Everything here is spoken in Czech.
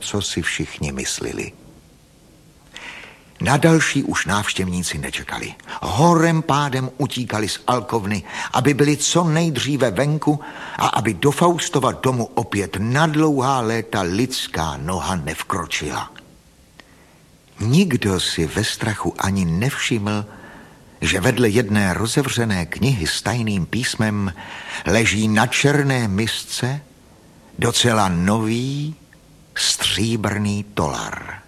co si všichni myslili. Na další už návštěvníci nečekali. Horem pádem utíkali z alkovny, aby byli co nejdříve venku a aby do Faustova domu opět na dlouhá léta lidská noha nevkročila. Nikdo si ve strachu ani nevšiml, že vedle jedné rozevřené knihy s tajným písmem leží na černé misce docela nový stříbrný tolar.